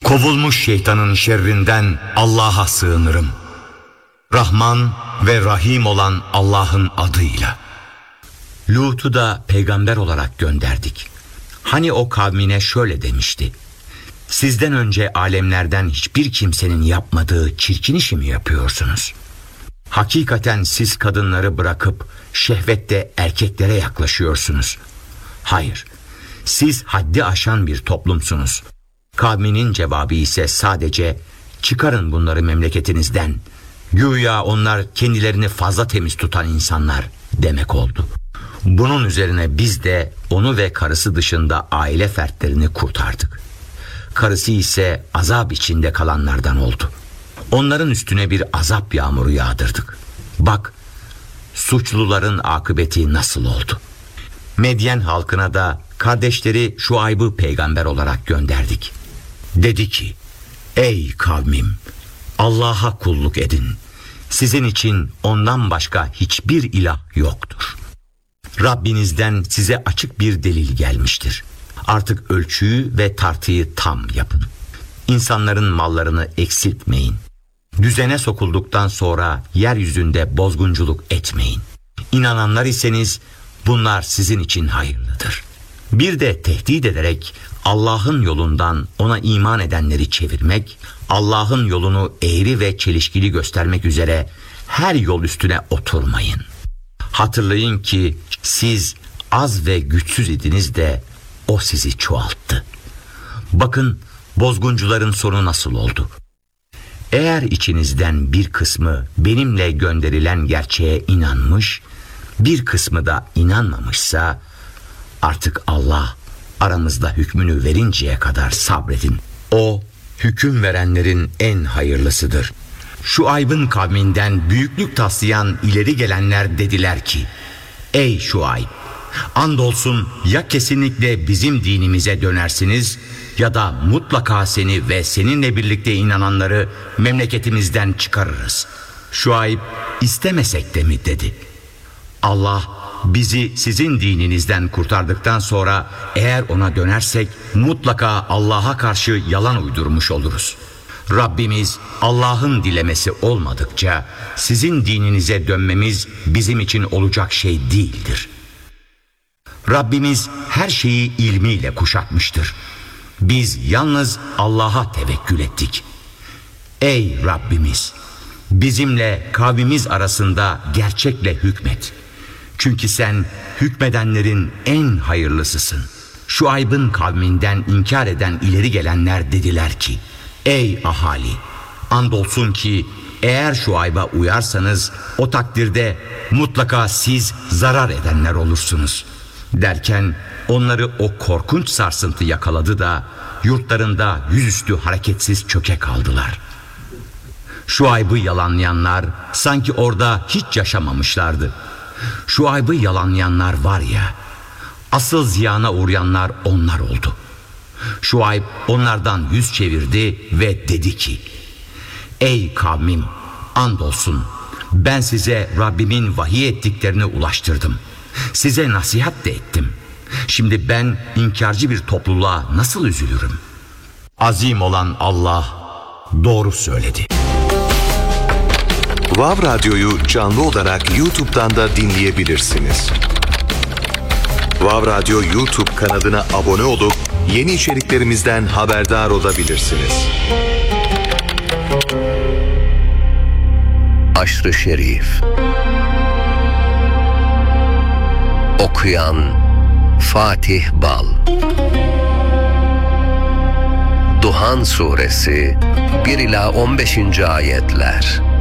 Kovulmuş şeytanın şerrinden Allah'a sığınırım. Rahman ve Rahim olan Allah'ın adıyla. Lut'u da peygamber olarak gönderdik. Hani o kavmine şöyle demişti: sizden önce alemlerden hiçbir kimsenin yapmadığı çirkin işi mi yapıyorsunuz? Hakikaten siz kadınları bırakıp şehvette erkeklere yaklaşıyorsunuz. Hayır, siz haddi aşan bir toplumsunuz. Kavminin cevabı ise sadece çıkarın bunları memleketinizden. Güya onlar kendilerini fazla temiz tutan insanlar demek oldu. Bunun üzerine biz de onu ve karısı dışında aile fertlerini kurtardık. Karısı ise azap içinde kalanlardan oldu. Onların üstüne bir azap yağmuru yağdırdık. Bak, suçluların akıbeti nasıl oldu? Medyen halkına da kardeşleri Şuayb'ı peygamber olarak gönderdik. Dedi ki: ey kavmim, Allah'a kulluk edin. Sizin için ondan başka hiçbir ilah yoktur. Rabbinizden size açık bir delil gelmiştir. Artık ölçüyü ve tartıyı tam yapın. İnsanların mallarını eksiltmeyin. Düzene sokulduktan sonra yeryüzünde bozgunculuk etmeyin. İnananlar iseniz bunlar sizin için hayırlıdır. Bir de tehdit ederek Allah'ın yolundan ona iman edenleri çevirmek, Allah'ın yolunu eğri ve çelişkili göstermek üzere her yol üstüne oturmayın. Hatırlayın ki siz az ve güçsüz idiniz de o sizi çoğalttı. Bakın bozguncuların sonu nasıl oldu. Eğer içinizden bir kısmı benimle gönderilen gerçeğe inanmış, bir kısmı da inanmamışsa, artık Allah aramızda hükmünü verinceye kadar sabredin. O hüküm verenlerin en hayırlısıdır. Şuayb'ın kavminden büyüklük taslayan ileri gelenler dediler ki: ey Şuayb, andolsun ya kesinlikle bizim dinimize dönersiniz ya da mutlaka seni ve seninle birlikte inananları memleketimizden çıkarırız. Şuayb istemesek de mi dedi. Allah bizi sizin dininizden kurtardıktan sonra eğer ona dönersek mutlaka Allah'a karşı yalan uydurmuş oluruz. Rabbimiz Allah'ın dilemesi olmadıkça sizin dininize dönmemiz bizim için olacak şey değildir. Rabbimiz her şeyi ilmiyle kuşatmıştır. Biz yalnız Allah'a tevekkül ettik. Ey Rabbimiz, bizimle kavmimiz arasında gerçekle hükmet. Çünkü sen hükmedenlerin en hayırlısısın. Şuayb'ın kavminden inkar eden ileri gelenler dediler ki: ey ahali, andolsun ki eğer Şuayb'a uyarsanız o takdirde mutlaka siz zarar edenler olursunuz. Derken onları o korkunç sarsıntı yakaladı da yurtlarında yüzüstü hareketsiz çöke kaldılar. Şuayb'ı yalanlayanlar sanki orada hiç yaşamamışlardı. Şuayb'ı yalanlayanlar var ya, asıl ziyana uğrayanlar onlar oldu. Şuayb onlardan yüz çevirdi ve dedi ki: ey kavmim, andolsun ben size Rabbimin vahiy ettiklerini ulaştırdım. Size nasihat de ettim. Şimdi ben inkarcı bir topluluğa nasıl üzülürüm? Azim olan Allah doğru söyledi. Vav Radyo'yu canlı olarak YouTube'dan da dinleyebilirsiniz. Vav Radyo YouTube kanalına abone olup yeni içeriklerimizden haberdar olabilirsiniz. Aşr-ı Şerif. Okuyan Fatih Bal. Duhan Suresi 1-15. ayetler.